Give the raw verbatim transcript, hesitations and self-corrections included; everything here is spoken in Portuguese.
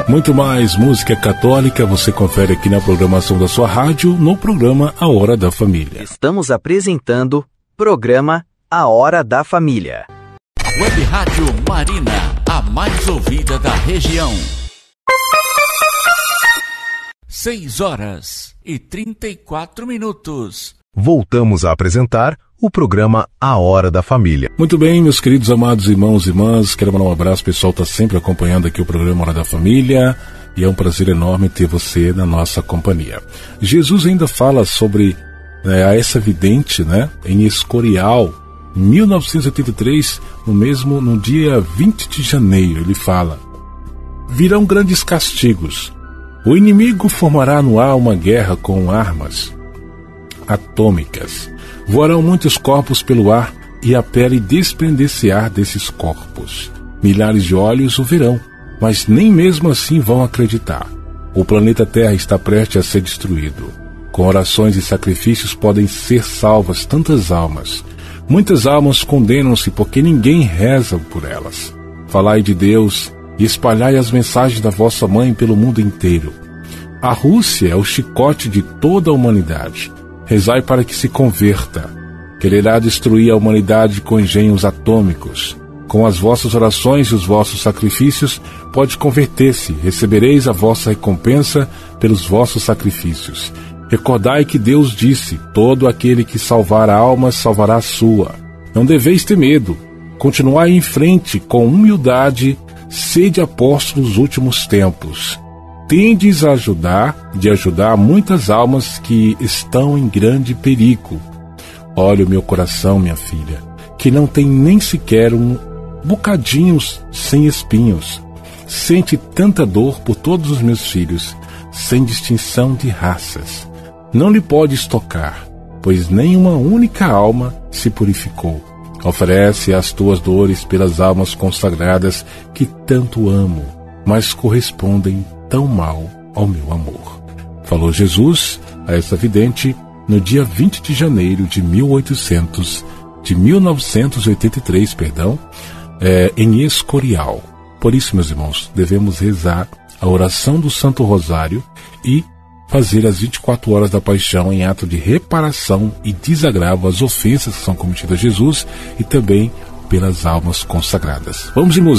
Muito mais música católica você confere aqui na programação da sua rádio, no programa A Hora da Família. Estamos apresentando programa A Hora da Família. Web Rádio Marina, a mais ouvida da região. Seis horas e trinta e quatro minutos. Voltamos a apresentar o programa A Hora da Família. Muito bem, meus queridos amados irmãos e irmãs, quero mandar um abraço, o pessoal está sempre acompanhando aqui o programa Hora da Família e é um prazer enorme ter você na nossa companhia. Jesus ainda fala sobre né, essa vidente, né, em Escorial, em mil novecentos e oitenta e três, no mesmo, no dia vinte de janeiro, ele fala: virão grandes castigos, o inimigo formará no ar uma guerra com armas atômicas. Voarão muitos corpos pelo ar e a pele desprender-se-á desses corpos. Milhares de olhos o verão, mas nem mesmo assim vão acreditar. O planeta Terra está prestes a ser destruído. Com orações e sacrifícios podem ser salvas tantas almas. Muitas almas condenam-se porque ninguém reza por elas. Falai de Deus e espalhai as mensagens da vossa mãe pelo mundo inteiro. A Rússia é o chicote de toda a humanidade. Rezai para que se converta. Quererá destruir a humanidade com engenhos atômicos. Com as vossas orações e os vossos sacrifícios, pode converter-se. Recebereis a vossa recompensa pelos vossos sacrifícios. Recordai que Deus disse: todo aquele que salvar a alma salvará a sua. Não deveis ter medo. Continuai em frente com humildade. Sede apóstolos nos últimos tempos. Tendes a ajudar, de ajudar muitas almas que estão em grande perigo. Olha o meu coração, minha filha, que não tem nem sequer um bocadinho sem espinhos. Sente tanta dor por todos os meus filhos, sem distinção de raças. Não lhe podes tocar, pois nenhuma única alma se purificou. Oferece as tuas dores pelas almas consagradas que tanto amo, mas correspondem tão mal ao meu amor. Falou Jesus a essa vidente no dia vinte de janeiro de mil e oitocentos, de mil novecentos e oitenta e três, perdão, é, em Escorial. Por isso, meus irmãos, devemos rezar a oração do Santo Rosário e fazer as vinte e quatro horas da paixão em ato de reparação e desagravo às ofensas que são cometidas a Jesus e também pelas almas consagradas. Vamos em música.